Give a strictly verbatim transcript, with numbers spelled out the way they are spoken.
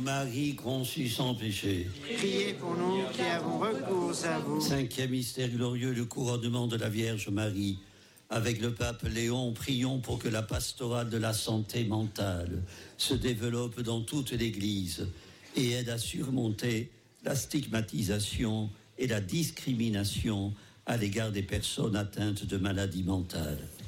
Marie conçue sans péché. Priez pour nous qui avons recours à vous. Cinquième mystère glorieux, le couronnement de la Vierge Marie. Avec le pape Léon, prions pour que la pastorale de la santé mentale se développe dans toute l'Église et aide à surmonter la stigmatisation et la discrimination à l'égard des personnes atteintes de maladies mentales.